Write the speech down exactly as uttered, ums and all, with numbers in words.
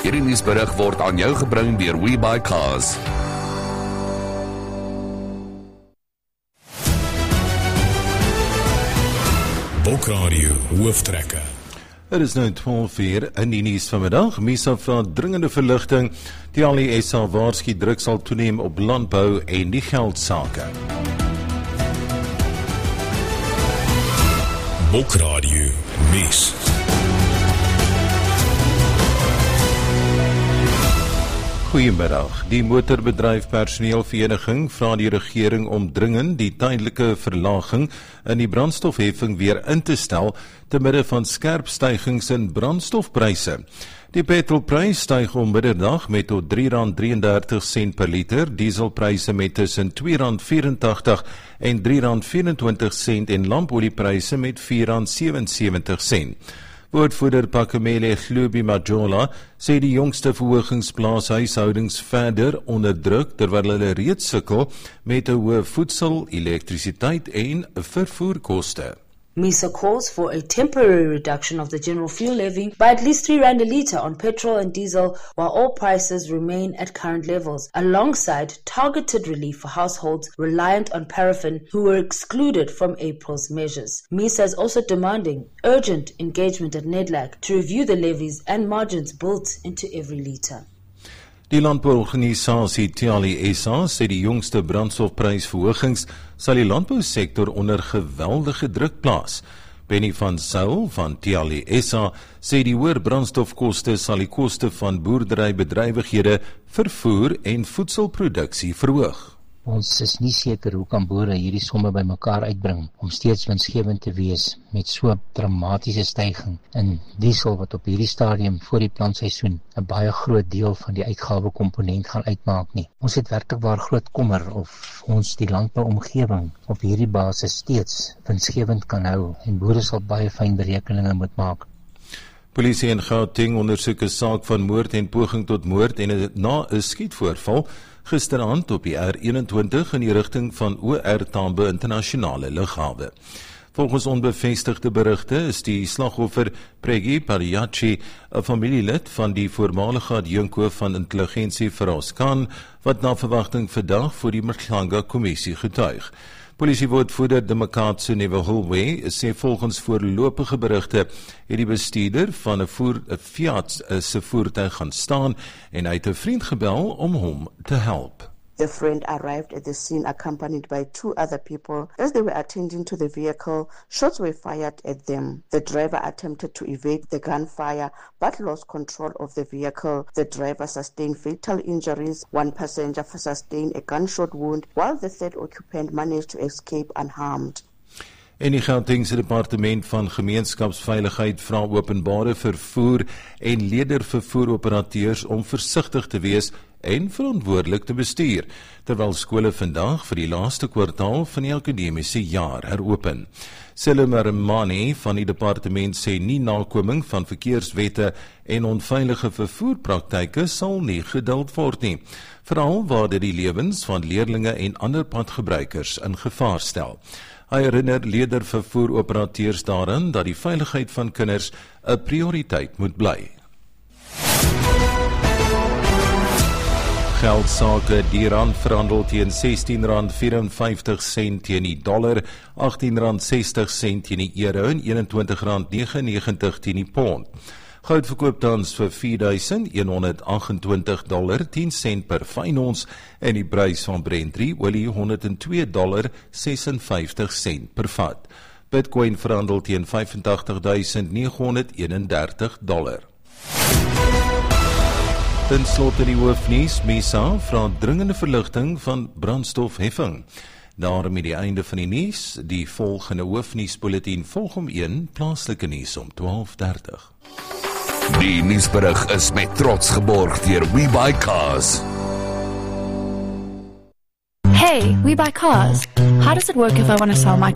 Hierdie nuusberig word aan jou gebring deur WeBuyCars. Bokradio hooftrekke. Het is nou twaalf uur in die nuus vanmiddag. MISA vra dringende verligting. Die A L I S A waarsku druk sal toeneem op landbou en die geldsake. Bokradio nuus. Goeiemiddag. Die motorbedryf personeelvereniging vra die regering om dringend die tydelike verlaging in die brandstofheffing weer in te stel te midde van skerp stygings in brandstofpryse. Die petrolprys styg om midderdag met tot drie rand drieëndertig sent per liter, dieselpryse met tussen twee rand vyerentagtig en drie rand vyerentwintig sent en lampoliepryse met vier rand sewensewentig sent. Woordvoerder Pakamele Hlubi Majola sê die jongste verhogings plaas huishoudings verder onder druk terwyl hulle reeds sukkel met 'n hoë voedsel, elektrisiteit en vervoerkoste. MISA calls for a temporary reduction of the general fuel levy by at least three rand a litre on petrol and diesel while all prices remain at current levels, alongside targeted relief for households reliant on paraffin who were excluded from April's measures. MISA is also demanding urgent engagement at NEDLAC to review the levies and margins built into every litre. Die landbouorganisasie T A L I S A sê die jongste brandstofprysverhogings sal die landbousektor onder geweldige druk plaas. Benny van Sail van T A L I S A sê die hoër brandstofkoste sal die koste van boerderybedrywighede, vervoer en voedselproduksie verhoog. Ons is nie seker hoe kan boere hierdie somme bymekaar uitbring om steeds winsgewend te wees met so 'n dramatiese styging in diesel wat op hierdie stadium voor die plantseisoen 'n baie groot deel van die uitgawekomponent gaan uitmaak nie. Ons het werklik waar groot kommer of ons die landbouomgewing op hierdie basis steeds winsgewend kan hou en boere sal baie fyn berekeninge moet maak. Polisie in Gauteng ondersoek 'n saak van moord en poging tot moord en na 'n skietvoorval gisteraand op die R eenentwintig in die rigting van O R Tambo internasionale lughawe. Volgens onbevestigde berigte is die slagoffer Pregi Pariachi 'n familielid van die voormalige adjunkhoof van intelligensie Feroz Khan wat na verwagting vandag voor die Mhlanga kommissie getuig. Polisiewoordvoerder Demakatsu Newehulwe sê volgens voorlopige berigte het die bestuurder van 'n voer, 'n Fiat se voertuig gaan staan en hy het 'n vriend gebel om hom te help. The friend arrived at the scene accompanied by two other people. As they were attending to the vehicle, shots were fired at them. The driver attempted to evade the gunfire but lost control of the vehicle. The driver sustained fatal injuries. One passenger sustained a gunshot wound, while the third occupant managed to escape unharmed. En die Gautengse Departement van Gemeenskapsveiligheid vra openbare vervoer en ledervervoeroperateurs om versigtig te wees en verantwoordelik te bestuur, terwyl skole vandag vir die laaste kwartaal van die akademiese jaar heropen. Selemarmani van die departement sê nie nakoming van verkeerswette en onveilige vervoerpraktyke sal nie geduld word nie, veral waar dit die lewens van leerlinge en ander padgebruikers in gevaar stel. Hy herinner ledervervoeroperateurs daaraan dat die veiligheid van kinders 'n prioriteit moet bly. Geldsake, die rand verhandel teen sestien rand vyerenvyftig sent teen die dollar, agttien rand sestig sent teen die euro en eenentwintig rand negenennegentig teen die pond. Goud verkoop tans vir vier duisend honderd agt-en-twintig dollar tien sent per fyn ons en die prys van Brent olie honderd en twee dollar sesenvyftig sent per vat. Bitcoin verhandel teen vyfentagtig duisend negenhonderd eenendertig dollar. Ten slotte die hoofnuus, MISA vra dringende verligting van brandstofheffing. Daarmee die einde van die nuus, die volgende hoofnuusbulletin volg om een plaaslike nuus om twaalf dertig. Die nuusberig is met trots geborg deur WeBuyCars. Hey, we buy cars. How does it work if I want to sell my